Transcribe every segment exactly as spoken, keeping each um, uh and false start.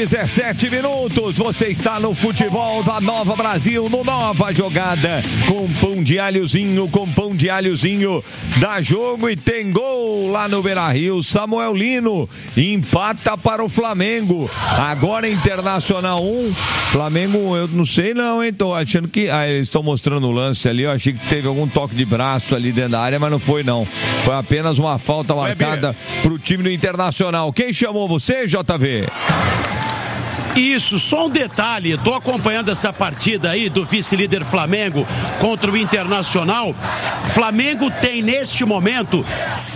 dezessete minutos, você está no futebol da Nova Brasil, no Nova Jogada, com pão de alhozinho, com pão de alhozinho, dá jogo e tem gol lá no Beira-Rio. Samuel Lino empata para o Flamengo. Agora Internacional um, Flamengo, eu não sei não, hein, tô achando que, ah, eles estão mostrando o lance ali, eu achei que teve algum toque de braço ali dentro da área, mas não foi não, foi apenas uma falta marcada para o time do Internacional. Quem chamou você, J V? Isso, só um detalhe, estou acompanhando essa partida aí do vice-líder Flamengo contra o Internacional. Flamengo tem neste momento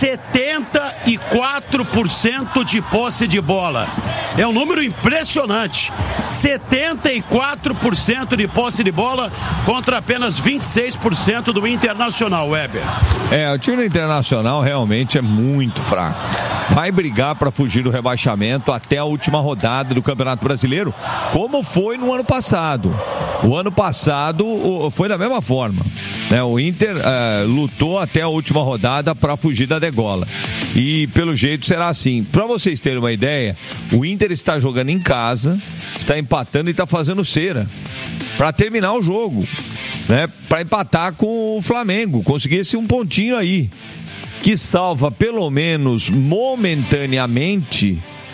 setenta e quatro por cento de posse de bola. É um número impressionante. setenta e quatro por cento de posse de bola contra apenas vinte e seis por cento do Internacional, Weber. É, o time do Internacional realmente é muito fraco. Vai brigar para fugir do rebaixamento até a última rodada do Campeonato Brasileiro, como foi no ano passado. O ano passado foi da mesma forma, né? O Inter uh, lutou até a última rodada para fugir da degola. E pelo jeito será assim. Para vocês terem uma ideia, o Inter está jogando em casa, está empatando e está fazendo cera para terminar o jogo, né? Para empatar com o Flamengo, conseguir esse um pontinho aí, que salva pelo menos momentaneamente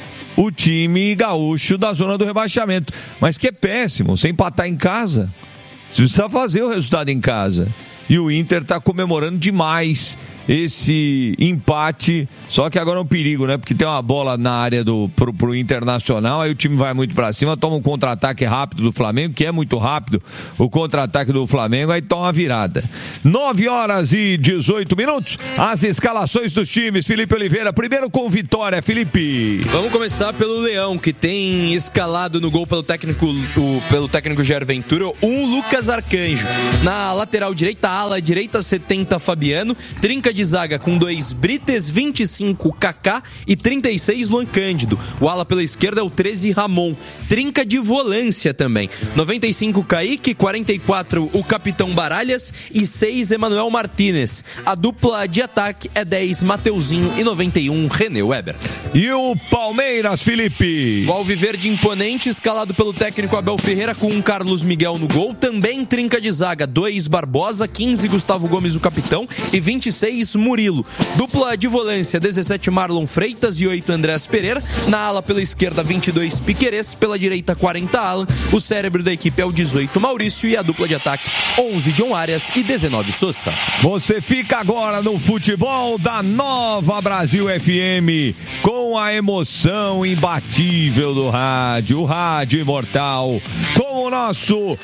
o time gaúcho da zona do rebaixamento. Mas que é péssimo, sem empatar em casa. Você precisa fazer o resultado em casa. E o Inter está comemorando demais esse empate, só que agora é um perigo, né? Porque tem uma bola na área do pro, pro Internacional, aí o time vai muito pra cima, toma um contra-ataque rápido do Flamengo, que é muito rápido o contra-ataque do Flamengo, aí toma uma virada. nove horas e dezoito minutos, as escalações dos times. Felipe Oliveira, primeiro com Vitória, Felipe. Vamos começar pelo Leão, que tem escalado no gol pelo técnico, o, pelo técnico Jair Ventura, um Lucas Arcanjo. Na lateral direita, ala direita, setenta Fabiano, trinca de zaga com dois Brites, vinte e cinco Kaká e trinta e seis Luan Cândido. O ala pela esquerda é o treze Ramon. Trinca de volância também. noventa e cinco Kaique, quarenta e quatro o capitão Baralhas e seis Emanuel Martínez. A dupla de ataque é dez Mateuzinho e noventa e um René Weber. E o Palmeiras, Felipe? O Alviverde imponente, escalado pelo técnico Abel Ferreira com um Carlos Miguel no gol. Também trinca de zaga, dois Barbosa, quinze Gustavo Gomes o capitão e vinte e seis Murilo. Dupla de volância, dezessete Marlon Freitas e oito Andrés Pereira. Na ala pela esquerda, vinte e dois Piquerez, pela direita quarenta Alan. O cérebro da equipe é o dezoito Maurício e a dupla de ataque onze John Arias e dezenove Sousa. Você fica agora no futebol da Nova Brasil F M com a emoção imbatível do rádio, o rádio imortal, com o nosso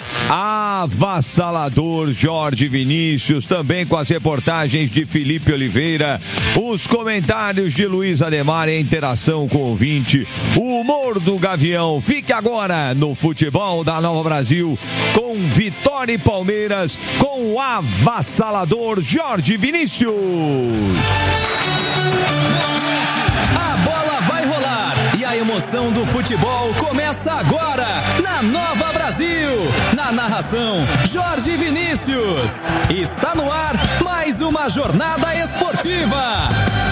avassalador Jorge Vinícius, também com as reportagens de Felipe Oliveira, os comentários de Luiz Ademar e a interação com o ouvinte, o humor do Gavião. Fique agora no futebol da Nova Brasil com Vitória e Palmeiras, com o avassalador Jorge Vinícius. A bola vai rolar e a emoção do futebol começa agora na Nova Brasil. Na narração, Jorge Vinícius. Está no ar mais uma jornada esportiva.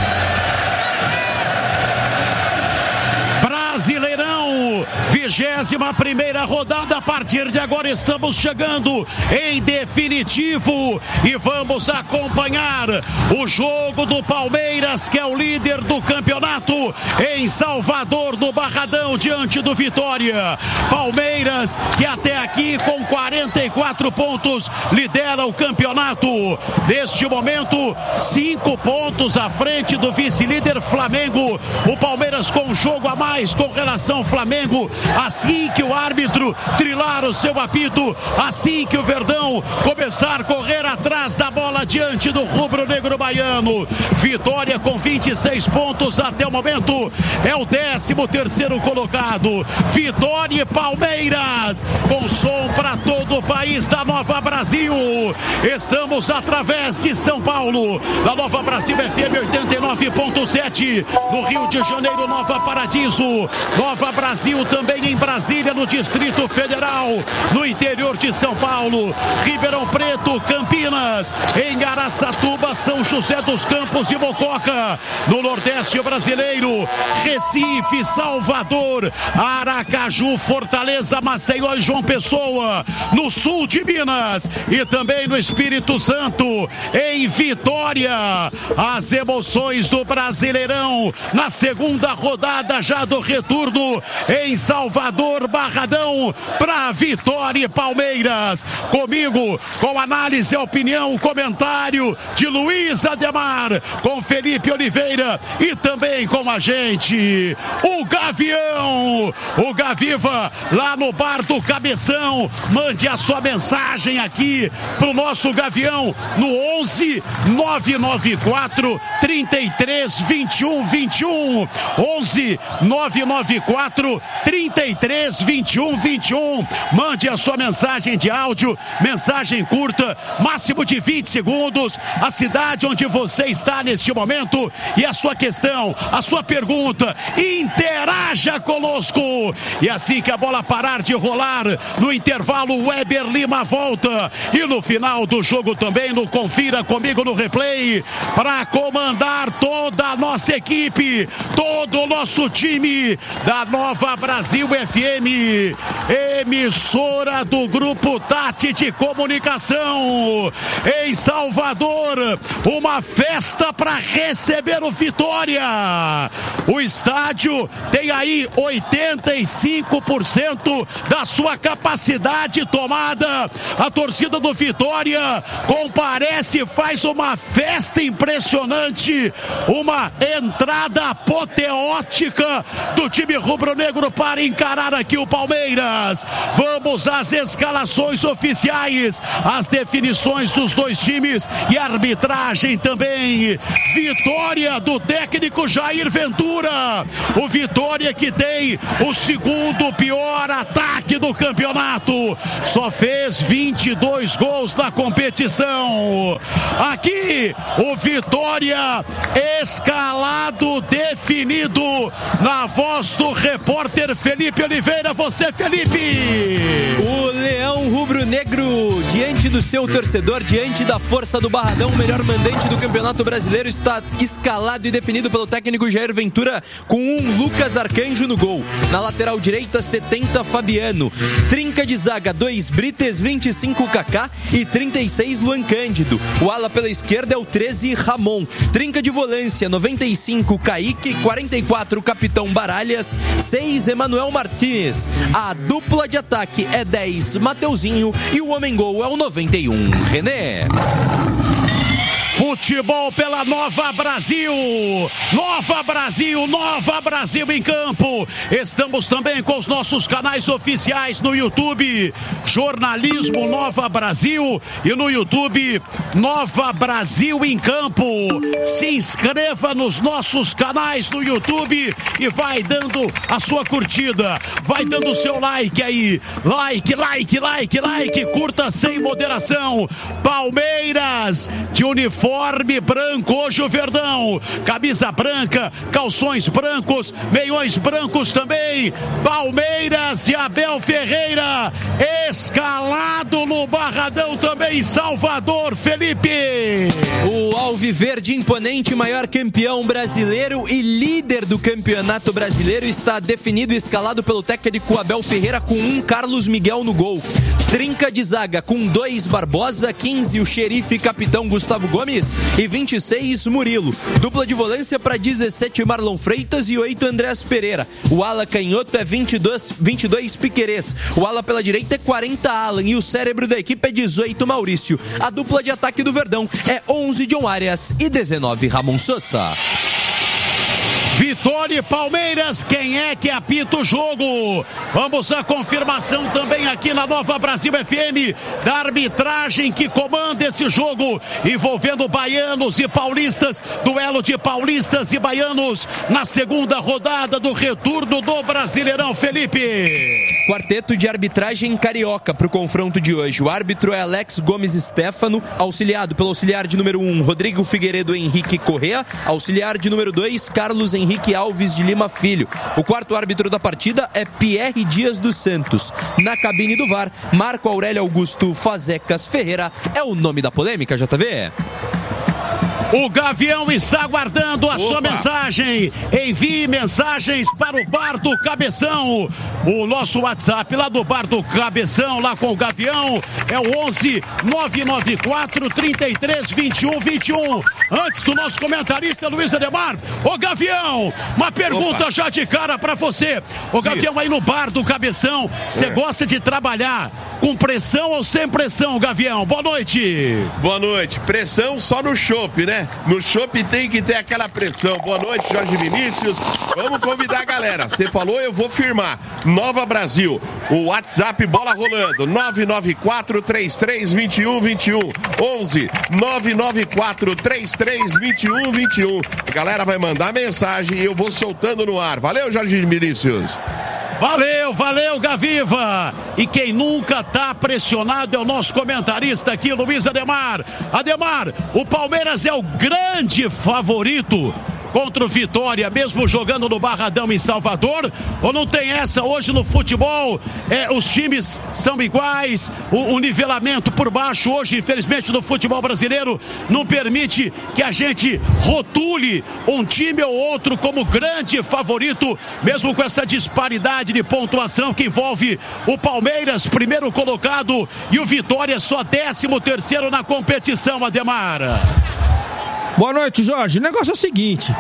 Brasileirão, vigésima primeira rodada. A partir de agora estamos chegando em definitivo e vamos acompanhar o jogo do Palmeiras, que é o líder do campeonato, em Salvador, no Barradão, diante do Vitória. Palmeiras, que até aqui com quarenta e quatro pontos lidera o campeonato. Neste momento, cinco pontos à frente do vice-líder Flamengo. O Palmeiras com um jogo a mais com relação ao Flamengo. Assim que o árbitro trilar o seu apito, assim que o Verdão começar a correr atrás da bola diante do rubro-negro baiano. Vitória com vinte e seis pontos até o momento, é o décimo terceiro colocado. Vitória e Palmeiras, com som para todo o país da Nova Brasil. Estamos através de São Paulo, da Nova Brasil F M oitenta e nove ponto sete, no Rio de Janeiro, Nova Paradiso, Nova Brasil também também em Brasília, no Distrito Federal, no interior de São Paulo, Ribeirão Preto, Campinas, em Araçatuba, São José dos Campos e Mococa, no Nordeste brasileiro, Recife, Salvador, Aracaju, Fortaleza, Maceió e João Pessoa, no sul de Minas e também no Espírito Santo, em Vitória. As emoções do Brasileirão na segunda rodada já do retorno em Salvador, Barradão, para Vitória e Palmeiras. Comigo, com análise, opinião, comentário de Luiz Ademar, com Felipe Oliveira e também com a gente, o Gavião, o Gaviva, lá no Bar do Cabeção. Mande a sua mensagem aqui pro nosso Gavião no onze nove nove quatro, trinta e três, vinte e um, vinte e um. onze nove nove quatro, trinta e três, vinte e um, vinte e um. Mande a sua mensagem de áudio, mensagem curta, máximo de vinte segundos, a cidade onde você está neste momento e a sua questão, a sua pergunta. Interaja conosco. E assim que a bola parar de rolar, no intervalo, o Weber Lima volta. E no final do jogo também, no Confira Comigo no Replay, para comandar toda a nossa equipe, todo o nosso time da Nova Brasil F M, emissora do Grupo Tati de Comunicação, em Salvador, uma festa para receber o Vitória. O estádio tem aí oitenta e cinco por cento da sua capacidade tomada. A torcida do Vitória comparece, faz uma festa impressionante, uma entrada apoteótica do time rubro-negro para encarar aqui o Palmeiras. Vamos às escalações oficiais, as definições dos dois times e arbitragem também. Vitória do técnico Jair Ventura, o Vitória que tem o segundo pior ataque do campeonato, só fez vinte e dois gols na competição. Aqui o Vitória escalado, definido, na voz do repórter Felipe Oliveira. Você, Felipe. O Leão Rubro-Negro, diante do seu torcedor, diante da força do Barradão, o melhor mandante do Campeonato Brasileiro, está escalado e definido pelo técnico Jair Ventura, com um Lucas Arcanjo no gol. Na lateral direita, setenta Fabiano. Trinca de zaga, dois Brites, vinte e cinco Kaká e trinta e seis Luan Cândido. O ala pela esquerda é o treze Ramon. Trinca de volância, noventa e cinco Kaique, quarenta e quatro Capitão Baralhas, seis Emanuel Martins. A dupla de ataque é dez Mateuzinho e o homem-gol é o noventa e um René. Futebol pela Nova Brasil, Nova Brasil, Nova Brasil em campo. Estamos também com os nossos canais oficiais no YouTube, Jornalismo Nova Brasil, e no YouTube, Nova Brasil em Campo. Se inscreva nos nossos canais no YouTube e vai dando a sua curtida, vai dando o seu like aí, like, like, like, like, curta sem moderação. Palmeiras de uniforme Uniforme branco, hoje o Verdão, camisa branca, calções brancos, meiões brancos também. Palmeiras de Abel Ferreira, escalado no Barradão também, Salvador, Felipe. O Alviverde imponente, maior campeão brasileiro e líder do Campeonato Brasileiro, está definido e escalado pelo técnico Abel Ferreira, com um Carlos Miguel no gol. Trinca de zaga com dois Barbosa, quinze o xerife capitão Gustavo Gomes e vinte e seis Murilo. Dupla de volância para dezessete Marlon Freitas e oito Andrés Pereira. O ala canhoto é vinte e dois, vinte e dois Piquerez. O ala pela direita é quarenta Alan e o cérebro da equipe é dezoito Maurício. A dupla de ataque do Verdão é onze John Arias e dezenove Ramon Sosa. Vitória e Palmeiras, quem é que apita o jogo? Vamos à confirmação também aqui na Nova Brasil F M da arbitragem que comanda esse jogo envolvendo baianos e paulistas, duelo de paulistas e baianos na segunda rodada do retorno do Brasileirão, Felipe. quarteto de arbitragem carioca para o confronto de hoje. O árbitro é Alex Gomes Stefano, auxiliado pelo auxiliar de número um, Rodrigo Figueiredo Henrique Correa, auxiliar de número dois, Carlos Henrique Alves de Lima Filho. O quarto árbitro da partida é Pierre Dias dos Santos. Na cabine do V A R, Marco Aurélio Augusto Fazecas Ferreira é o nome da polêmica, J V. O Gavião está aguardando a Opa. sua mensagem. Envie mensagens para o Bar do Cabeção. O nosso WhatsApp lá do Bar do Cabeção, lá com o Gavião, é o onze nove nove quatro, trinta e três, vinte e um, vinte e um. Antes do nosso comentarista Luiz Ademar, ô Gavião, uma pergunta Opa. já de cara para você. Ô Gavião, aí no Bar do Cabeção, você é. gosta de trabalhar com pressão ou sem pressão, Gavião? Boa noite. Boa noite. Pressão só no chopp, né? No chopp tem que ter aquela pressão. Boa noite, Jorge Vinícius. Vamos convidar a galera. Você falou, eu vou firmar. Nova Brasil. O WhatsApp bola rolando. nove nove quatro, três três, dois um, dois um. onze nove nove quatro, três três, dois um, dois um. A galera vai mandar mensagem e eu vou soltando no ar. Valeu, Jorge Vinícius. Valeu, valeu, Gaviva! E quem nunca tá pressionado é o nosso comentarista aqui, Luiz Ademar. Ademar, o Palmeiras é o grande favorito contra o Vitória, mesmo jogando no Barradão em Salvador, ou não tem essa hoje no futebol? É, os times são iguais, o, o nivelamento por baixo hoje, infelizmente, no futebol brasileiro não permite que a gente rotule um time ou outro como grande favorito, mesmo com essa disparidade de pontuação que envolve o Palmeiras, primeiro colocado, e o Vitória só décimo terceiro na competição, Ademar. Boa noite, Jorge. O negócio é o seguinte,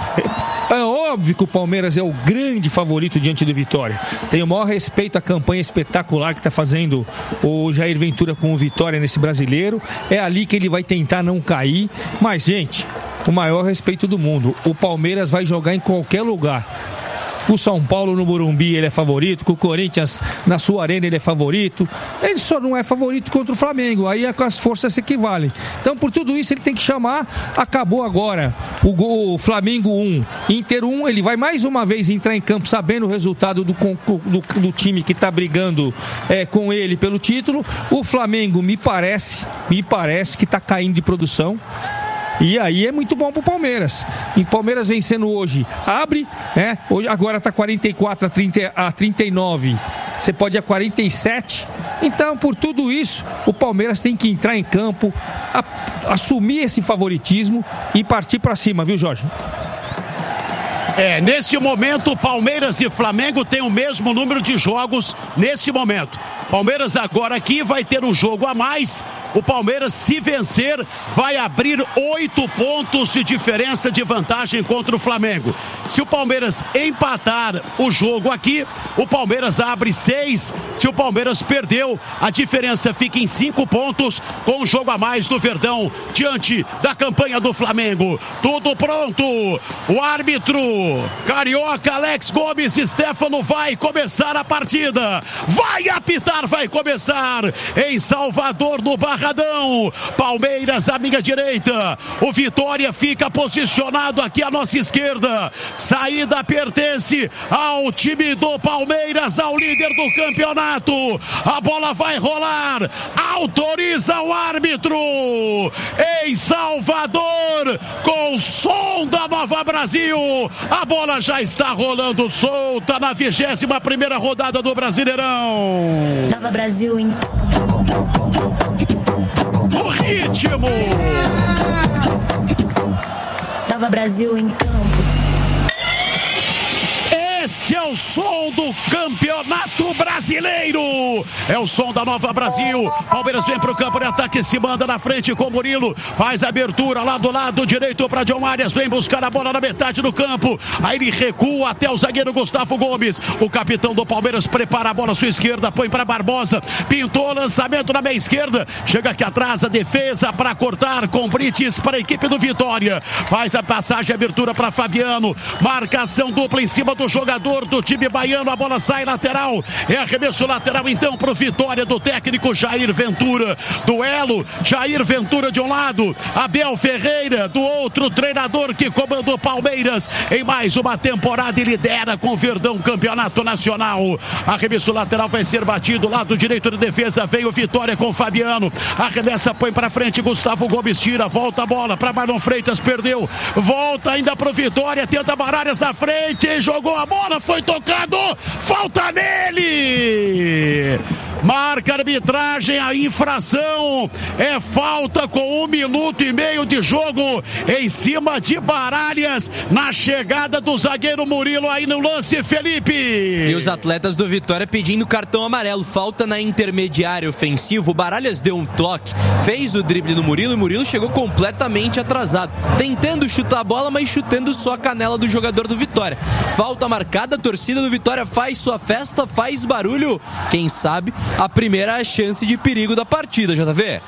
é óbvio que o Palmeiras é o grande favorito diante do Vitória. Tenho o maior respeito à campanha espetacular que está fazendo o Jair Ventura com o Vitória nesse brasileiro. É ali que ele vai tentar não cair. Mas, gente, o maior respeito do mundo. O Palmeiras vai jogar em qualquer lugar. O São Paulo no Morumbi ele é favorito, com o Corinthians na sua arena ele é favorito, ele só não é favorito contra o Flamengo, aí as forças se equivalem. Então por tudo isso ele tem que chamar, acabou agora o, gol, o Flamengo um, Inter um, ele vai mais uma vez entrar em campo sabendo o resultado do, do, do time que está brigando é, com ele pelo título. O Flamengo me parece, me parece que está caindo de produção. E aí é muito bom pro Palmeiras. E Palmeiras vencendo hoje, abre, né? Hoje, agora tá quarenta e quatro a trinta e nove. Você pode ir a quarenta e sete. Então, por tudo isso, o Palmeiras tem que entrar em campo, a, assumir esse favoritismo e partir para cima, viu, Jorge? É, nesse momento, Palmeiras e Flamengo têm o mesmo número de jogos nesse momento. Palmeiras agora aqui vai ter um jogo a mais. O Palmeiras, se vencer, vai abrir oito pontos de diferença de vantagem contra o Flamengo. Se o Palmeiras empatar o jogo aqui, o Palmeiras abre seis. Se o Palmeiras perdeu, a diferença fica em cinco pontos com o jogo a mais do Verdão diante da campanha do Flamengo. Tudo pronto. O árbitro carioca Alex Gomes Stefano vai começar a partida. Vai apitar, vai começar em Salvador, no Barradão. Palmeiras à minha direita, o Vitória fica posicionado aqui à nossa esquerda. Saída pertence ao time do Palmeiras, ao líder do campeonato. A bola vai rolar, autoriza o árbitro em Salvador, com o som da Nova Brasil. A bola já está rolando solta na vigésima primeira rodada do Brasileirão. Nova Brasil em o ritmo. Nova Brasil em campo. Este é o som do Campeonato Brasileiro. É o som da Nova Brasil. Palmeiras vem pro campo de ataque, se manda na frente com Murilo. Faz a abertura lá do lado direito para John Arias. Vem buscar a bola na metade do campo. Aí ele recua até o zagueiro Gustavo Gomes. O capitão do Palmeiras prepara a bola à sua esquerda. Põe para Barbosa. Pintou, lançamento na meia esquerda. Chega aqui atrás a defesa para cortar com Brites para a equipe do Vitória. Faz a passagem, a abertura para Fabiano. Marcação dupla em cima do jogador do do time baiano, a bola sai lateral, é arremesso lateral então pro Vitória do técnico Jair Ventura. Duelo, Jair Ventura de um lado, Abel Ferreira do outro, treinador que comandou Palmeiras em mais uma temporada e lidera com o Verdão campeonato nacional. Arremesso lateral vai ser batido, lado direito de defesa, vem o Vitória com o Fabiano, arremessa, põe pra frente, Gustavo Gomes tira, volta a bola pra Marlon Freitas, perdeu, volta ainda pro Vitória, tenta Baralhas na frente, jogou a bola, foi tocado, falta nele! Marca a arbitragem, a infração é falta com um minuto e meio de jogo em cima de Baralhas na chegada do zagueiro Murilo aí no lance, Felipe. E os atletas do Vitória pedindo cartão amarelo, falta na intermediária ofensiva. O Baralhas deu um toque, fez o drible no Murilo e o Murilo chegou completamente atrasado, tentando chutar a bola, mas chutando só a canela do jogador do Vitória. Falta marcada, a torcida do Vitória faz sua festa, faz barulho, quem sabe a primeira chance de perigo da partida, J V.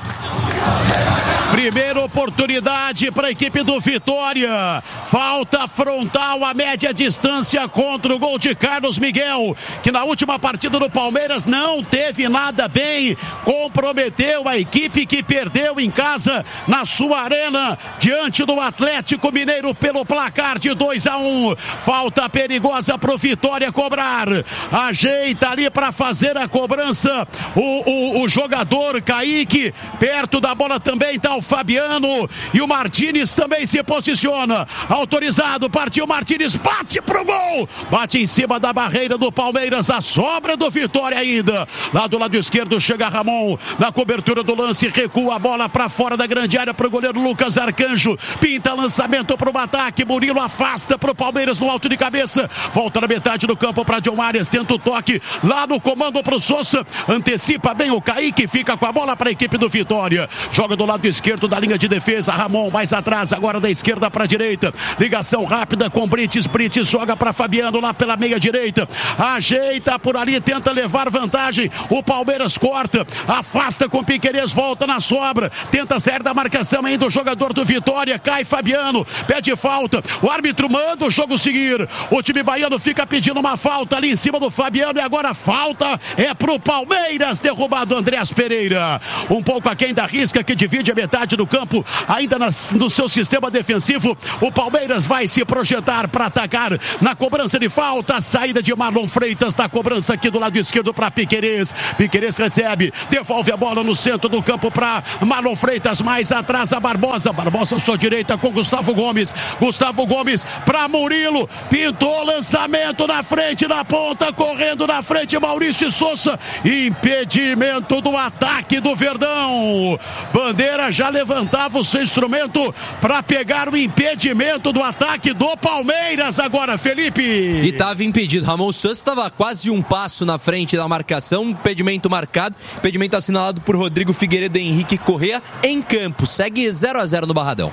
Primeira oportunidade para a equipe do Vitória. Falta frontal a média distância contra o gol de Carlos Miguel, que na última partida do Palmeiras não teve nada bem. Comprometeu a equipe que perdeu em casa na sua arena diante do Atlético Mineiro pelo placar de dois a um. Falta perigosa para o Vitória cobrar. Ajeita ali para fazer a cobrança o, o, o jogador Kaique. Perto da bola também está o Fabiano e o Martínez também se posiciona. Autorizado, partiu Martínez, bate pro gol, bate em cima da barreira do Palmeiras, a sobra do Vitória ainda. Lá do lado esquerdo chega Ramon, na cobertura do lance, recua a bola para fora da grande área pro goleiro Lucas Arcanjo, pinta lançamento pro ataque, Murilo afasta pro Palmeiras no alto de cabeça, volta na metade do campo para John Arias, tenta o toque lá no comando pro Sousa, antecipa bem o Kaique, fica com a bola para a equipe do Vitória, joga do lado esquerdo da linha de defesa, Ramon mais atrás, agora da esquerda para a direita, ligação rápida com Brites, Brites joga para Fabiano lá pela meia direita, ajeita por ali, tenta levar vantagem, o Palmeiras corta, afasta com Piquerez, volta na sobra, tenta sair da marcação ainda o jogador do Vitória, cai Fabiano, pede falta, o árbitro manda o jogo seguir, o time baiano fica pedindo uma falta ali em cima do Fabiano e agora falta é pro Palmeiras, derrubado Andrés Pereira, um pouco aquém da risca que divide a metade do campo, ainda nas, no seu sistema defensivo, o Palmeiras vai se projetar para atacar na cobrança de falta, saída de Marlon Freitas na cobrança aqui do lado esquerdo para Piquerez, Piquerez recebe, devolve a bola no centro do campo para Marlon Freitas, mais atrás a Barbosa, Barbosa à sua direita com Gustavo Gomes, Gustavo Gomes para Murilo, pintou lançamento na frente, na ponta, correndo na frente Maurício Sousa, impedimento do ataque do Verdão, Bandeira já levantava o seu instrumento para pegar o impedimento do ataque do Palmeiras agora, Felipe. E estava impedido, Ramon Santos estava quase um passo na frente da marcação, impedimento marcado, impedimento assinalado por Rodrigo Figueiredo e Henrique Correa em campo, segue zero a zero no Barradão.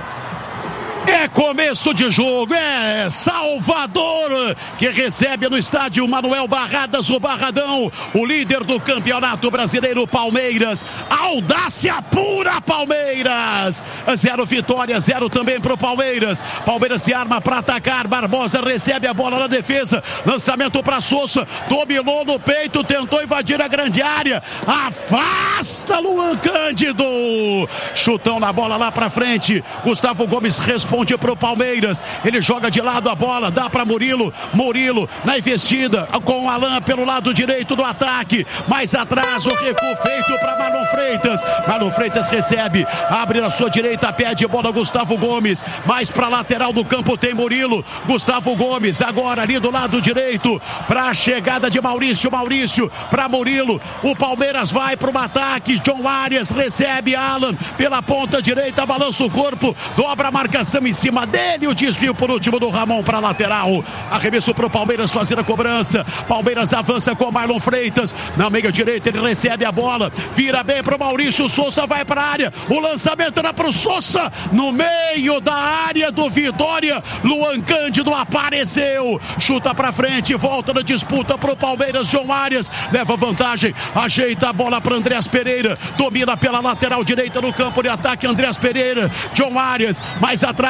É começo de jogo, é Salvador que recebe no estádio Manuel Barradas, o Barradão, o líder do campeonato brasileiro, Palmeiras, audácia pura Palmeiras, zero vitória, zero também pro Palmeiras, Palmeiras se arma para atacar, Barbosa recebe a bola na defesa, lançamento para Sousa, dominou no peito, tentou invadir a grande área, afasta Luan Cândido, chutão na bola lá para frente, Gustavo Gomes responde Responde pro Palmeiras, ele joga de lado a bola, dá para Murilo, Murilo na investida com o Alan pelo lado direito do ataque, mais atrás o recuo feito para Marlon Freitas, Marlon Freitas recebe, abre na sua direita, pede bola Gustavo Gomes, mais para lateral do campo tem Murilo, Gustavo Gomes agora ali do lado direito para a chegada de Maurício, Maurício para Murilo, o Palmeiras vai para o ataque, John Arias recebe Alan pela ponta direita, balança o corpo, dobra a marcação em cima dele, o desvio por último do Ramon para lateral, arremesso para o Palmeiras fazer a cobrança, Palmeiras avança com Marlon Freitas, na meia direita ele recebe a bola, vira bem para o Maurício Sousa, vai para a área, o lançamento era para o Sousa, no meio da área do Vitória, Luan Cândido apareceu, chuta para frente, volta na disputa para o Palmeiras, João Arias, leva vantagem, ajeita a bola para Andrés Pereira, domina pela lateral direita no campo de ataque, Andrés Pereira, João Arias, mais atrás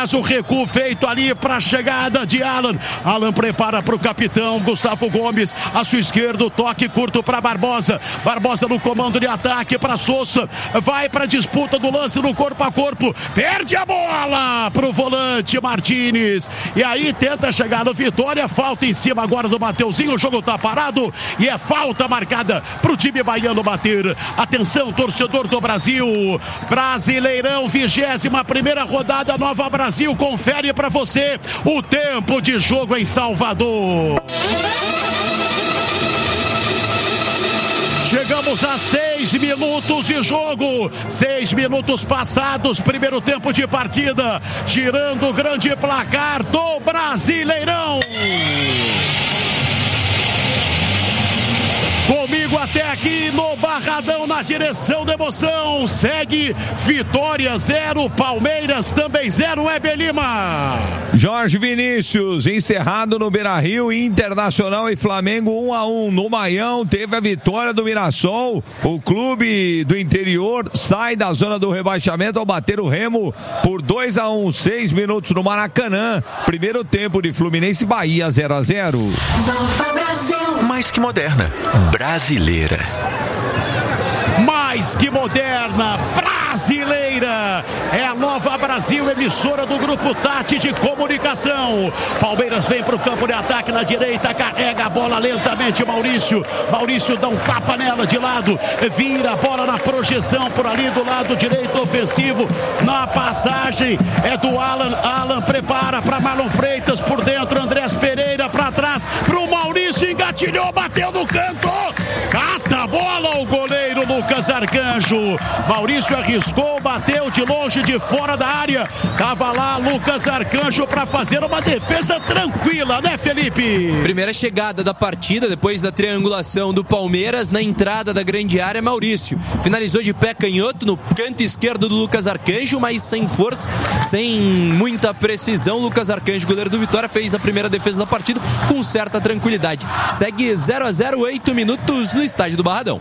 atrás, o recuo feito ali para a chegada de Alan. Alan prepara para o capitão Gustavo Gomes. À sua esquerda, o toque curto para Barbosa. Barbosa no comando de ataque para Sousa. Vai para a disputa do lance no corpo a corpo. Perde a bola para o volante Martínez. E aí tenta chegar no Vitória. Falta em cima agora do Mateuzinho. O jogo está parado e é falta marcada para o time baiano bater. Atenção, torcedor do Brasil. Brasileirão, vigésima primeira rodada, Nova Brasil. Confere para você o tempo de jogo em Salvador. Chegamos a seis minutos de jogo. Seis minutos passados, primeiro tempo de partida. Girando o grande placar do Brasileirão. Comigo até aqui no Barradão, na direção da emoção. Segue Vitória zero, Palmeiras também zero, Weber Lima. Jorge Vinícius, encerrado no Beira-Rio, Internacional e Flamengo um a um. No Maião teve a vitória do Mirassol. O clube do interior sai da zona do rebaixamento ao bater o Remo por dois a um. Seis minutos no Maracanã. Primeiro tempo de Fluminense e Bahia zero a zero. Mais que moderna, brasileira. Mais que moderna, brasileira. É a Nova Brasil, emissora do Grupo Tati de Comunicação. Palmeiras vem para o campo de ataque na direita, carrega a bola lentamente Maurício. Maurício dá um tapa nela de lado, vira a bola na projeção por ali do lado direito ofensivo. Na passagem é do Alan. Alan prepara para Marlon Freitas por dentro, Andrés Pereira para trás, para o Maurício, engatilhou, bateu no canto. Cata a bola o goleiro Lucas Arcanjo. Maurício arriscou, bateu de longe, de fora da área. Tava lá Lucas Arcanjo para fazer uma defesa tranquila, né, Felipe? Primeira chegada da partida, depois da triangulação do Palmeiras, na entrada da grande área, Maurício finalizou de pé canhoto no canto esquerdo do Lucas Arcanjo, mas sem força, sem muita precisão. Lucas Arcanjo, goleiro do Vitória, fez a primeira defesa da partida com certa tranquilidade. Segue zero a zero, oito minutos no estádio do Barradão.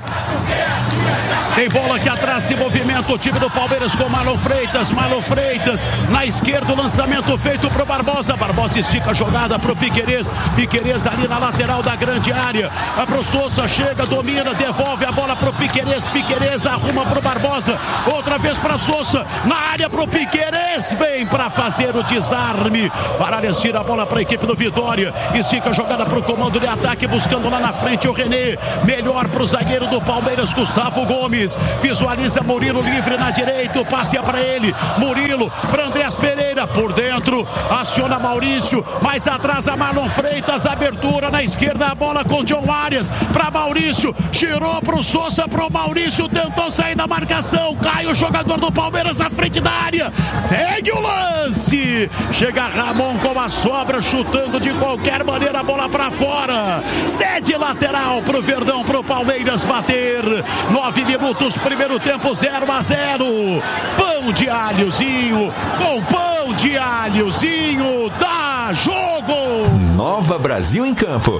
Tem bola aqui atrás, se movimenta o time do Palmeiras com Marlon Freitas. Marlon Freitas na esquerda, o lançamento feito pro Barbosa. Barbosa estica a jogada pro Piquerez. Piquerez ali na lateral da grande área. É pro Sousa, chega, domina, devolve a bola pro Piquerez. Piquerez arruma pro Barbosa. Outra vez pra Sousa, na área pro Piquerez. Vem pra fazer o desarme. Baralhas tira a bola pra equipe do Vitória. Estica a jogada pro comando de ataque, buscando lá na frente o René. Melhor pro zagueiro do Palmeiras, Gustavo Gomes. Visualiza Murilo livre na direita, o passe é para ele. Murilo para Andrés Pereira por dentro, aciona Maurício, mais atrás a Marlon Freitas, abertura na esquerda, a bola com John Arias para Maurício, girou para o Sousa, para o Maurício, tentou sair da marcação, cai o jogador do Palmeiras à frente da área, segue o lance, chega Ramon com a sobra, chutando de qualquer maneira a bola para fora, cede lateral para o Verdão, para o Palmeiras bater. Nove minutos, primeiro tempo, zero a zero. Pão de alhozinho, com pão de alhozinho, dá jogo. Nova Brasil em campo.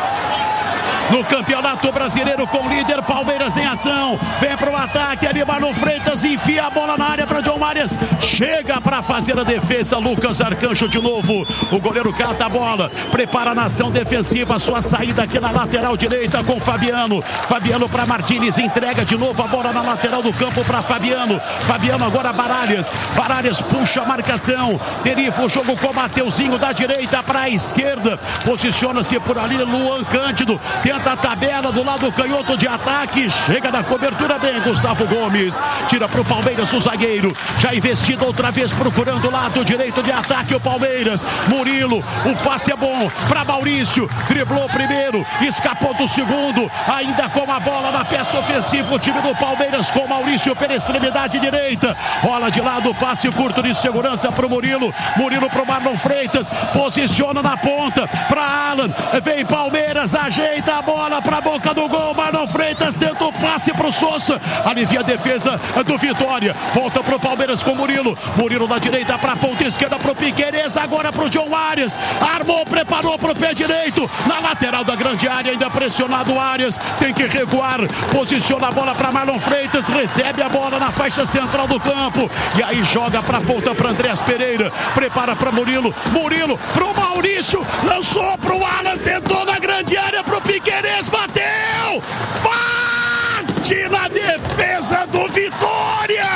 No Campeonato Brasileiro com o líder Palmeiras em ação, vem para o ataque ali, Marlon Freitas enfia a bola na área para John Arias, chega para fazer a defesa, Lucas Arcanjo de novo, o goleiro cata a bola, prepara a nação defensiva, sua saída aqui na lateral direita com Fabiano, Fabiano para Martínez, entrega de novo a bola na lateral do campo para Fabiano, Fabiano agora Baralhas, Baralhas puxa a marcação, deriva o jogo com o Mateuzinho da direita para a esquerda, posiciona-se por ali Luan Cândido, tenta a tabela do lado canhoto de ataque, chega na cobertura bem Gustavo Gomes, tira pro Palmeiras o zagueiro, já investido outra vez procurando o lado direito de ataque o Palmeiras, Murilo, o passe é bom para Maurício, driblou primeiro, escapou do segundo, ainda com a bola na peça ofensiva o time do Palmeiras com Maurício pela extremidade direita, rola de lado, passe curto de segurança pro Murilo, Murilo pro Marlon Freitas, posiciona na ponta para Alan, vem Palmeiras, ajeita a bola pra boca do gol. Marlon Freitas tenta o passe pro Sousa. Alivia a defesa do Vitória. Volta pro Palmeiras com Murilo. Murilo na direita pra ponta esquerda pro Piquerez. Agora pro John Arias. Armou, preparou pro pé direito. Na lateral da grande área, ainda pressionado o Arias. Tem que recuar. Posiciona a bola pra Marlon Freitas. Recebe a bola na faixa central do campo. E aí joga pra ponta pra Andréas Pereira. Prepara pra Murilo. Murilo pro Maurício. Lançou pro Alan. Tentou na grande área pro Piquerez. Bateu. Bate na defesa do Vitória.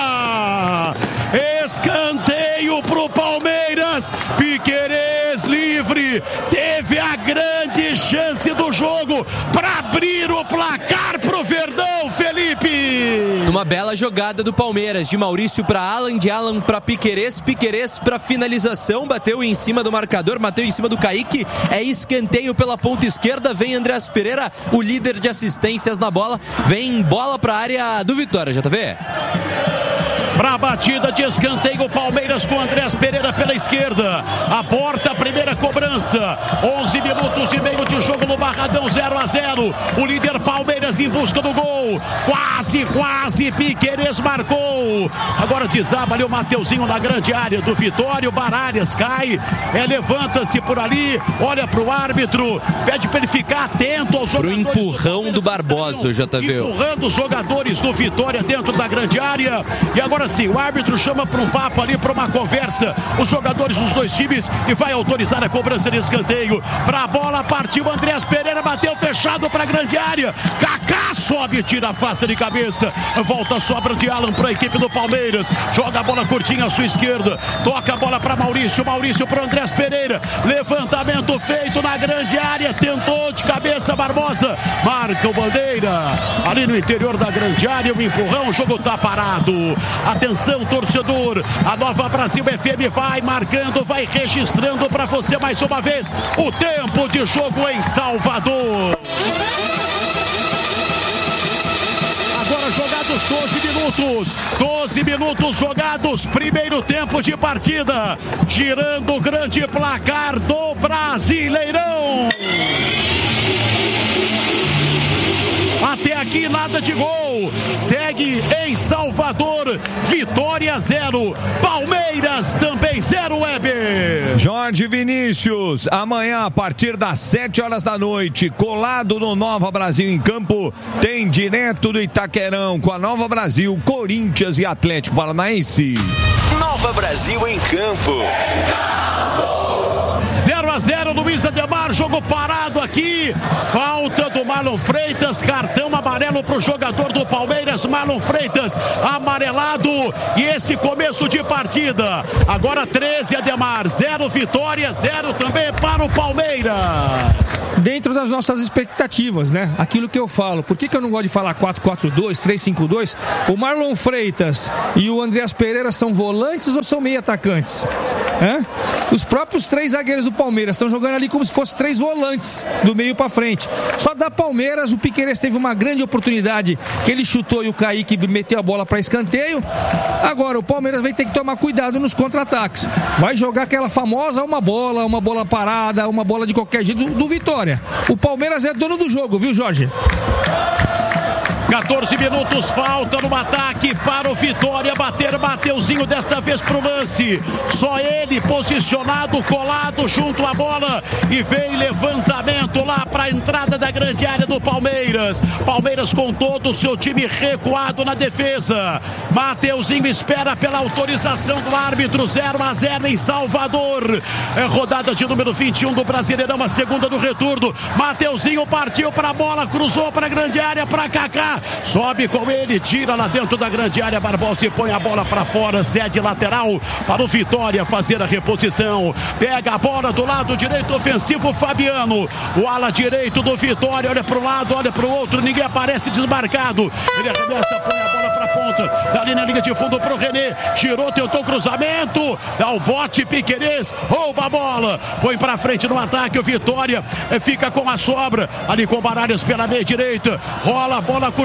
Escanteio pro Palmeiras. Piquerez livre. Teve a grande chance do jogo para abrir o placar pro Verdão, Felipe. Uma bela jogada do Palmeiras, de Maurício para Alan, de Alan para Piquerez, Piquerez para finalização, bateu em cima do marcador, bateu em cima do Kaique, é escanteio pela ponta esquerda, vem Andréas Pereira, o líder de assistências na bola, vem bola para a área do Vitória, J V. Para a batida de escanteio, Palmeiras com Andréas Pereira pela esquerda. Aborta a primeira cobrança. onze minutos e meio de jogo no Barradão, zero a zero. O líder Palmeiras em busca do gol. Quase, quase, Piquerez marcou. Agora desaba ali o Mateuzinho na grande área do Vitória. O Baralhas cai. É, levanta-se por ali. Olha para o árbitro. Pede para ele ficar atento aos jogadores. Pro empurrão do, do Barbosa, J V. Empurrando os jogadores do Vitória dentro da grande área. E agora sim, o árbitro chama para um papo ali, para uma conversa, os jogadores dos dois times e vai autorizar a cobrança de escanteio. Para a bola, partiu Andréas Pereira, bateu fechado para a grande área. Kaká sobe, tira, afasta de cabeça. Volta, sobra de Alan para a equipe do Palmeiras. Joga a bola curtinha à sua esquerda. Toca a bola para Maurício. Maurício para Andréas Pereira. Levantamento feito na grande área. Tentou de cabeça Barbosa. Marca o bandeira. Ali no interior da grande área, o empurrão, o jogo está parado. Atenção, torcedor, a Nova Brasil F M vai marcando, vai registrando para você mais uma vez o tempo de jogo em Salvador. Agora jogados doze minutos, doze minutos jogados, primeiro tempo de partida, girando o grande placar do Brasileirão. Até aqui nada de gol. Segue em Salvador. Vitória zero. Palmeiras também zero, Weber. Jorge Vinícius, amanhã a partir das sete horas da noite, colado no Nova Brasil em Campo, tem direto do Itaquerão com a Nova Brasil, Corinthians e Atlético Paranaense. Nova Brasil em Campo. zero a zero, Luiz Ademar, jogo parado aqui, falta do Marlon Freitas, cartão amarelo para o jogador do Palmeiras, Marlon Freitas, amarelado, e esse começo de partida, agora treze, Ademar, zero Vitória, zero também para o Palmeiras. Dentro das nossas expectativas, né? Aquilo que eu falo, por que que eu não gosto de falar quatro quatro dois, três cinco dois? O Marlon Freitas e o Andréas Pereira são volantes ou são meio atacantes? Hã? Os próprios três zagueiros do Palmeiras estão jogando ali como se fossem três volantes do meio para frente. Só da Palmeiras, o Piquerez teve uma grande oportunidade que ele chutou e o Kaique meteu a bola para escanteio. Agora o Palmeiras vai ter que tomar cuidado nos contra-ataques. Vai jogar aquela famosa uma bola, uma bola parada, uma bola de qualquer jeito do, do Vitória. O Palmeiras é dono do jogo, viu, Jorge? quatorze minutos, falta no ataque para o Vitória bater. Mateuzinho desta vez pro lance, só ele posicionado, colado junto à bola, e vem levantamento lá para a entrada da grande área do Palmeiras. Palmeiras com todo o seu time recuado na defesa. Mateuzinho espera pela autorização do árbitro. Zero a zero em Salvador. É rodada de número vinte e um do Brasileirão, a segunda do retorno. Mateuzinho partiu para a bola, cruzou para a grande área, para Kaká. Sobe com ele, tira lá dentro da grande área. Barbosa e põe a bola para fora, cede lateral para o Vitória fazer a reposição. Pega a bola do lado direito ofensivo, Fabiano, o ala direito do Vitória, olha para o lado, olha para o outro, ninguém aparece desmarcado. Ele arremessa, põe a bola para a ponta, dali na linha de fundo para o René, girou, tentou cruzamento, dá o bote, Piquerez rouba a bola, põe para frente no ataque. O Vitória fica com a sobra ali com Baralhas pela meia direita, rola a bola curta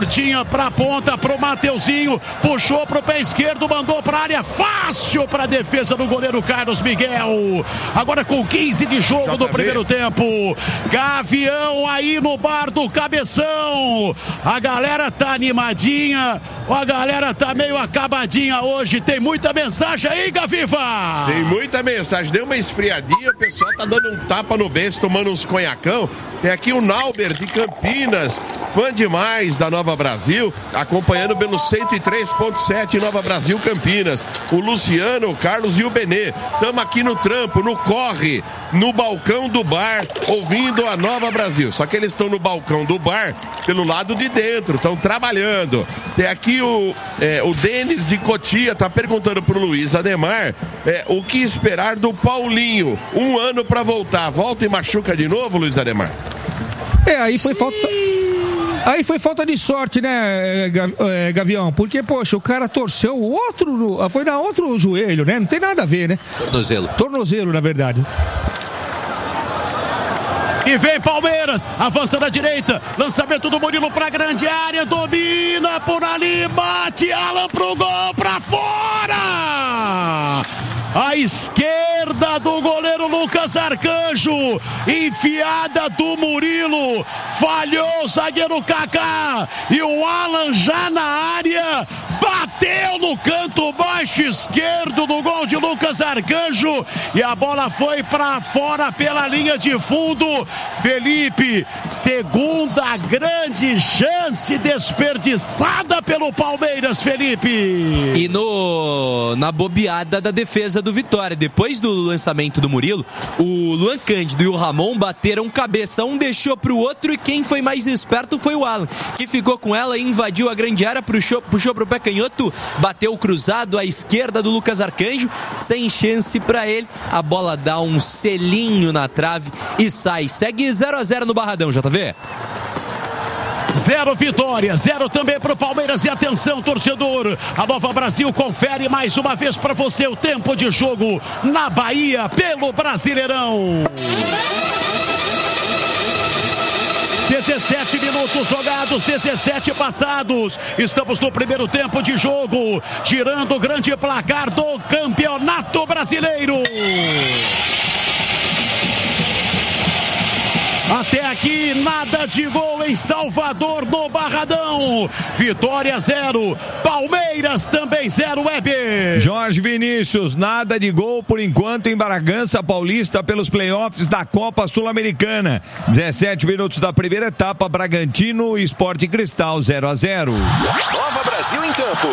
curtinha pra ponta, pro Mateuzinho, puxou pro pé esquerdo, mandou pra área, fácil pra defesa do goleiro Carlos Miguel. Agora com quinze de jogo do primeiro tempo. Gavião aí no bar do Cabeção. A galera tá animadinha, a galera tá meio acabadinha hoje. Tem muita mensagem aí, Gaviva? Tem muita mensagem. Deu uma esfriadinha, o pessoal tá dando um tapa no beijo, tomando uns conhacão. Tem aqui o Nauber de Campinas, fã demais da Nova Brasil, acompanhando pelo cento e três ponto sete Nova Brasil Campinas. O Luciano, o Carlos e o Benê. Estamos aqui no trampo, no corre, no balcão do bar, ouvindo a Nova Brasil. Só que eles estão no balcão do bar pelo lado de dentro, estão trabalhando. Tem aqui o, é, o Denis de Cotia, tá perguntando pro Luiz Ademar é, o que esperar do Paulinho. Um ano para voltar. Volta e machuca de novo, Luiz Ademar? É, aí foi falta. Aí foi falta de sorte, né, Gavião? Porque, poxa, o cara torceu o outro. Foi na outro joelho, né? Não tem nada a ver, né? Tornozelo. Tornozelo, na verdade. E vem Palmeiras, avança na direita, lançamento do Murilo pra grande área, domina por ali, bate Alan pro gol, pra fora! A esquerda do goleiro Lucas Arcanjo, enfiada do Murilo, falhou o zagueiro Kaká e o Alan já na área, bateu no canto baixo esquerdo do gol de Lucas Arcanjo e a bola foi para fora pela linha de fundo. Felipe, segunda grande chance desperdiçada pelo Palmeiras, Felipe. E no, na bobeada da defesa do Vitória, depois do lançamento do Murilo, o Luan Cândido e o Ramon bateram cabeça, um deixou pro outro e quem foi mais esperto foi o Alan, que ficou com ela e invadiu a grande área, puxou, puxou pro pé canhoto, bateu cruzado à esquerda do Lucas Arcanjo, sem chance pra ele, a bola dá um selinho na trave e sai, segue zero a zero no Barradão, J V. Zero Vitória, zero também para o Palmeiras. E atenção, torcedor, a Nova Brasil confere mais uma vez para você o tempo de jogo na Bahia pelo Brasileirão. dezessete minutos jogados, dezessete passados. Estamos no primeiro tempo de jogo, girando o grande placar do Campeonato Brasileiro. Até aqui, nada de gol em Salvador, no Barradão. Vitória zero, Palmeiras também zero, Weber. Jorge Vinícius, nada de gol por enquanto em Bragança Paulista pelos playoffs da Copa Sul-Americana. dezessete minutos da primeira etapa, Bragantino e Sport Cristal zero a zero. Nova Brasil em campo.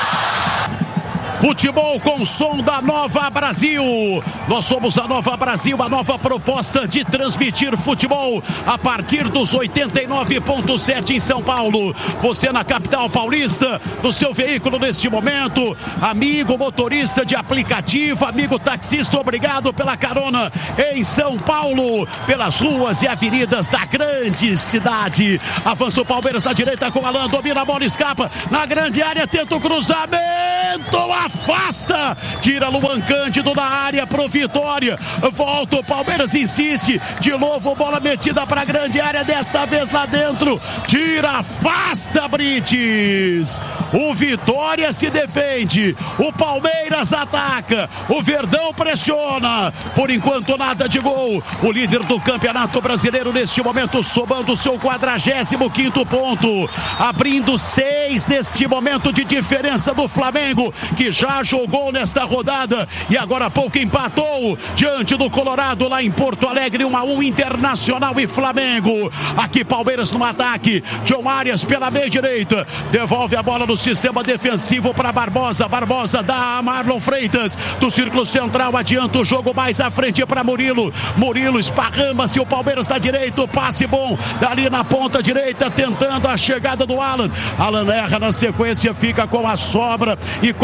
Futebol com som da Nova Brasil. Nós somos a Nova Brasil, a nova proposta de transmitir futebol a partir dos oitenta e nove ponto sete em São Paulo. Você na capital paulista, no seu veículo neste momento, amigo motorista de aplicativo, amigo taxista, obrigado pela carona em São Paulo, pelas ruas e avenidas da grande cidade. Avança o Palmeiras na direita com Alan, domina a bola, escapa na grande área, tenta o cruzamento, afasta, tira Luan Cândido da área pro Vitória, volta o Palmeiras, insiste, de novo bola metida pra grande área, desta vez lá dentro, tira, afasta Brites, o Vitória se defende, o Palmeiras ataca, o Verdão pressiona, por enquanto nada de gol, o líder do Campeonato Brasileiro neste momento somando seu quadragésimo quinto ponto, abrindo seis neste momento de diferença do Flamengo, que já jogou nesta rodada e agora há pouco empatou diante do Colorado lá em Porto Alegre, um a um, Internacional e Flamengo. Aqui Palmeiras no ataque, John Arias pela meia direita, devolve a bola no sistema defensivo para Barbosa, Barbosa dá a Marlon Freitas, do círculo central adianta o jogo mais à frente para Murilo, Murilo esparrama-se, o Palmeiras na direita, o passe bom dali na ponta direita, tentando a chegada do Alan, Alan erra na sequência, fica com a sobra e com o René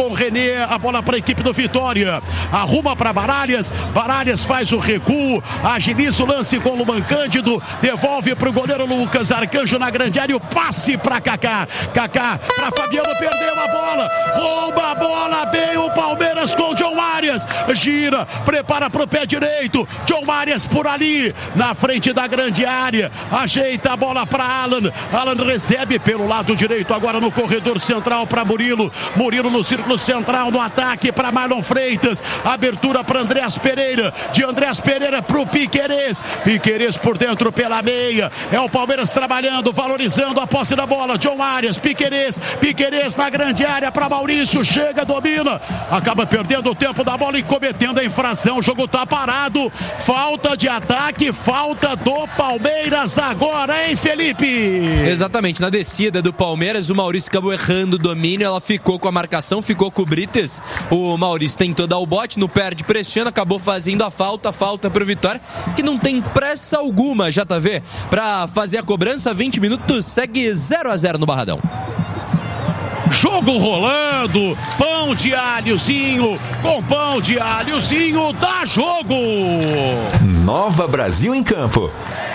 ali é a bola para a equipe do Vitória. Arruma para Baralhas. Baralhas faz o recuo. Agiliza o lance com o Luan Cândido. Devolve para o goleiro Lucas Arcanjo na grande área. O passe para Kaká. Kaká para Fabiano. Perdeu a bola. Rouba a bola bem o Palmeiras com o John Arias. Gira. Prepara para o pé direito. John Arias por ali. Na frente da grande área. Ajeita a bola para Alan. Alan recebe pelo lado direito. Agora no corredor central para Murilo. Murilo no círculo central. No ataque para Marlon Freitas. Abertura para Andrés Pereira. De Andrés Pereira para o Piquerez. Piquerez por dentro pela meia. É o Palmeiras trabalhando, valorizando a posse da bola. John Arias, Piquerez. Piquerez na grande área para Maurício. Chega, domina. Acaba perdendo o tempo da bola e cometendo a infração. O jogo está parado. Falta de ataque. Falta do Palmeiras agora, hein, Felipe? Exatamente. Na descida do Palmeiras, o Maurício acabou errando o domínio. Ela ficou com a marcação, ficou com o Brites. O Maurício tentou dar o bote, no perde, pressiona, acabou fazendo a falta. Falta pro Vitória, que não tem pressa alguma, J V, pra fazer a cobrança. vinte minutos, segue zero a zero no Barradão. Jogo rolando, pão de alhozinho, com pão de alhozinho, dá jogo! Nova Brasil em campo.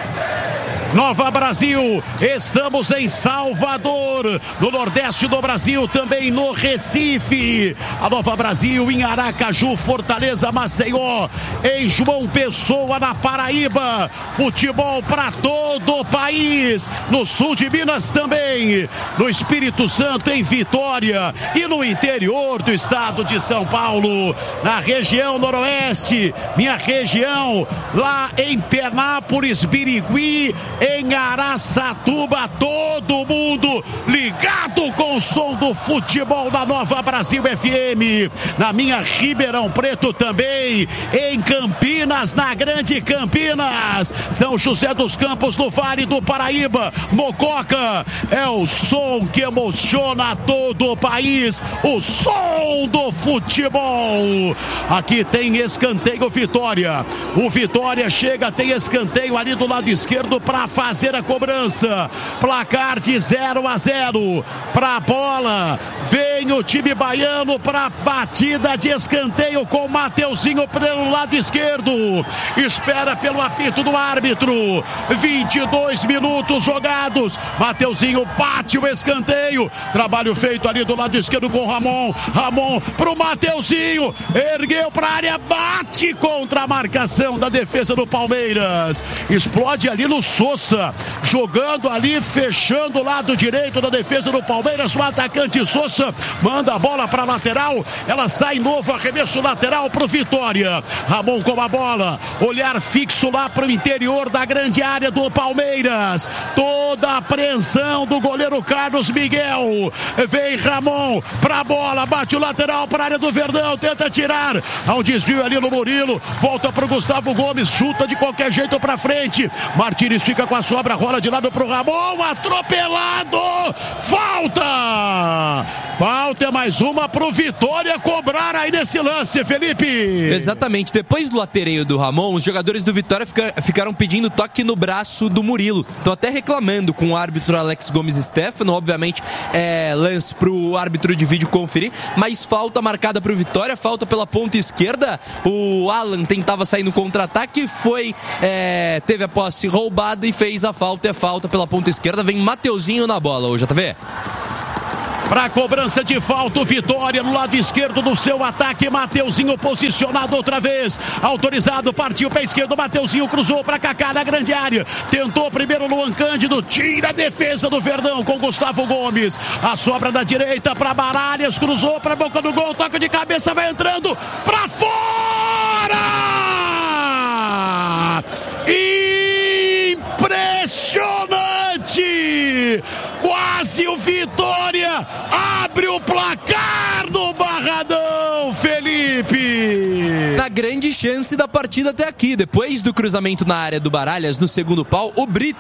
Nova Brasil, estamos em Salvador, no Nordeste do Brasil, também no Recife. A Nova Brasil em Aracaju, Fortaleza, Maceió, em João Pessoa, na Paraíba. Futebol para todo o país. No sul de Minas também. No Espírito Santo, em Vitória. E no interior do estado de São Paulo. Na região noroeste, minha região, lá em Penápolis, Birigui, em Araçatuba, todo mundo ligado com o som do futebol da Nova Brasil F M. Na minha Ribeirão Preto também, em Campinas, na Grande Campinas, São José dos Campos, no Vale do Paraíba, Mococa, é o som que emociona todo o país, o som do futebol. Aqui tem escanteio Vitória, o Vitória chega, tem escanteio ali do lado esquerdo para fazer a cobrança. Placar de zero a zero para a bola. Vem o time baiano para batida de escanteio com Mateuzinho pelo lado esquerdo. Espera pelo apito do árbitro. vinte e dois minutos jogados. Mateuzinho bate o escanteio. Trabalho feito ali do lado esquerdo com Ramon. Ramon pro Mateuzinho. Ergueu para a área, bate contra a marcação da defesa do Palmeiras. Explode ali no Sousa. Jogando ali, fechando o lado direito da defesa do Palmeiras. O atacante Sousa manda a bola para a lateral. Ela sai novo, arremesso lateral para o Vitória. Ramon com a bola. Olhar fixo lá para o interior da grande área do Palmeiras. Toda a apreensão do goleiro Carlos Miguel. Vem Ramon para a bola. Bate o lateral para a área do Verdão. Tenta tirar. Há um desvio ali no Murilo. Volta para o Gustavo Gomes. Chuta de qualquer jeito para frente. Martínez fica com a sobra, rola de lado pro Ramon, atropelado, falta, falta é mais uma pro Vitória cobrar aí nesse lance, Felipe. Exatamente, depois do latereio do Ramon, os jogadores do Vitória fica, ficaram pedindo toque no braço do Murilo, estão até reclamando com o árbitro Alex Gomes Stefano, obviamente é lance pro árbitro de vídeo conferir, mas falta marcada pro Vitória, falta pela ponta esquerda, o Alan tentava sair no contra-ataque, foi, é, teve a posse roubada e fez a falta, é falta pela ponta esquerda, vem Mateuzinho na bola, ô J V. Para a cobrança de falta, o Vitória no lado esquerdo do seu ataque, Mateuzinho posicionado outra vez, autorizado, partiu pé esquerdo, Mateuzinho cruzou para Kaká na grande área, tentou primeiro Luan Cândido, tira a defesa do Verdão com Gustavo Gomes, a sobra da direita para Baralhas, cruzou para a boca do gol, toca de cabeça, vai entrando para fora! Impressionante! Quase o Vitória abre o placar do Barradão, Felipe! Na grande chance da partida até aqui, depois do cruzamento na área do Baralhas no segundo pau, o Brites